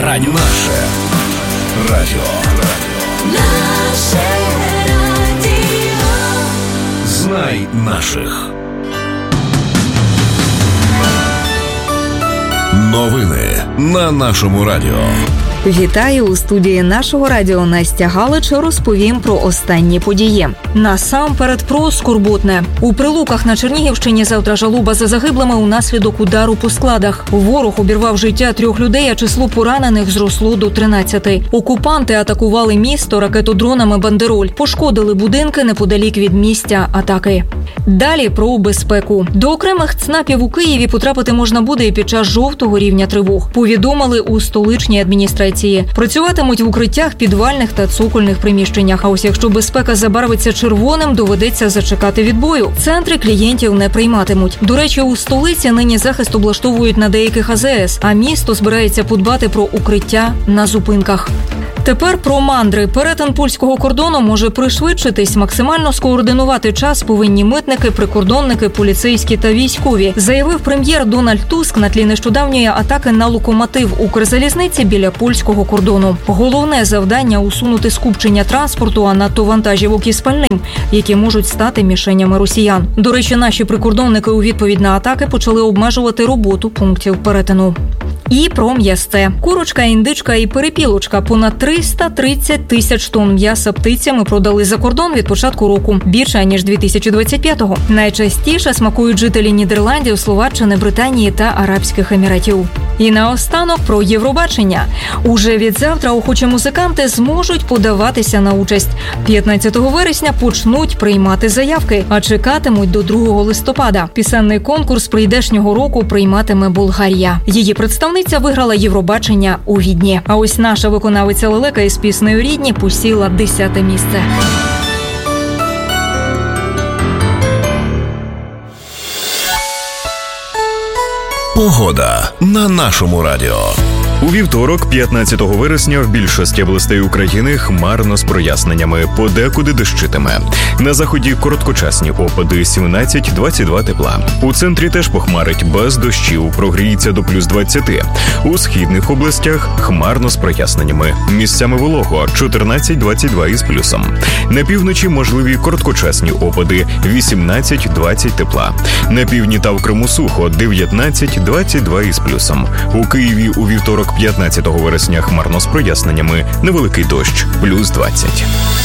радіо. Наше радіо. Наше радіо. Знай наших. Новини на нашому радіо. Вітаю! У студії нашого радіо Настя Галич розповім про останні події. Насамперед про скорботне. У Прилуках на Чернігівщині завтра жалоба за загиблими унаслідок удару по складах. Ворог обірвав життя 3 людей, а число поранених зросло до 13. Окупанти атакували місто ракетодронами «Бандероль». Пошкодили будинки неподалік від місця атаки. Далі про безпеку. До окремих ЦНАПів у Києві потрапити можна буде і під час жовтого рівня тривог. Повідомили у столичній адміністрації. Працюватимуть в укриттях, підвальних та цокольних приміщеннях. А ось якщо безпека забарвиться червоним, доведеться зачекати відбою. Центри клієнтів не прийматимуть. До речі, у столиці нині захист облаштовують на деяких АЗС, а місто збирається подбати про укриття на зупинках. Тепер про мандри. Перетин польського кордону може пришвидшитись. Максимально скоординувати час повинні митники, прикордонники, поліцейські та військові, заявив прем'єр Дональд Туск на тлі нещодавньої атаки на локомотив Укрзалізниці біля польського кордону. Головне завдання – усунути скупчення транспорту, а надто вантажівок із пальним, які можуть стати мішенями росіян. До речі, наші прикордонники у відповідь на атаки почали обмежувати роботу пунктів перетину. І про м'ясце. Курочка, індичка і перепілочка. Понад 330 тисяч тонн м'яса птицями продали за кордон від початку року. Більше, ніж 2025-го. Найчастіше смакують жителі Нідерландів, Словаччини, Британії та Арабських Еміратів. І наостанок про Євробачення. Уже від завтра охочі музиканти зможуть подаватися на участь. 15 вересня почнуть приймати заявки, а чекатимуть до 2 листопада. Пісенний конкурс прийдешнього року прийматиме Болгарія. Її представниця виграла Євробачення у Відні. А ось наша виконавиця лелека із піснею «Рідні» посіла 10-те місце. Погода на нашому радіо. У вівторок, 15 вересня, в більшості областей України хмарно з проясненнями, подекуди дощитиме. На заході короткочасні опади 17-22 тепла. У центрі теж похмарить без дощів, прогріється до плюс 20. У східних областях хмарно з проясненнями. Місцями волого 14-22 із плюсом. На півночі можливі короткочасні опади 18-20 тепла. На півдні та в Криму сухо 19-22 із плюсом. У Києві у вівторок 15 вересня хмарно з проясненнями, невеликий дощ, плюс 20.